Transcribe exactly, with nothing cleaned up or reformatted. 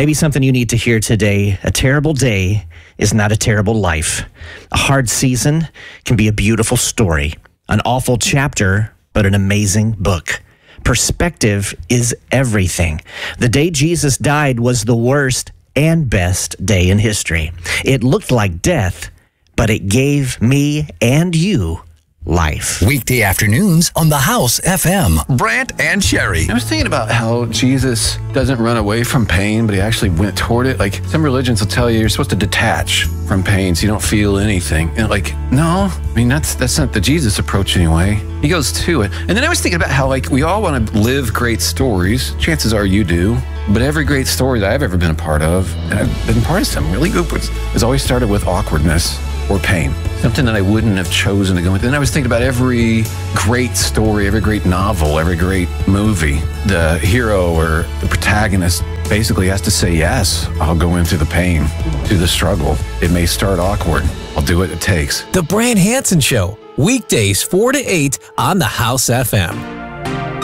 Maybe something you need to hear today. A terrible day is not a terrible life. A hard season can be a beautiful story. An awful chapter, but an amazing book. Perspective is everything. The day Jesus died was the worst and best day in history. It looked like death, but it gave me and you life. Weekday afternoons on The House F M. Brant and Sherry. I was thinking about how Jesus doesn't run away from pain, but he actually went toward it. Like some religions will tell you you're supposed to detach from pain so you don't feel anything. And like, no, I mean, that's that's not the Jesus approach anyway. He goes to it. And then I was thinking about how like we all want to live great stories. Chances are you do. But every great story that I've ever been a part of, and I've been part of some really good ones, has always started with awkwardness or pain. Something that I wouldn't have chosen to go into. And I was thinking about every great story, every great novel, every great movie. The hero or the protagonist basically has to say, yes, I'll go into the pain, to the struggle. It may start awkward. I'll do what it takes. The Brant Hansen Show. Weekdays four to eight on The House F M.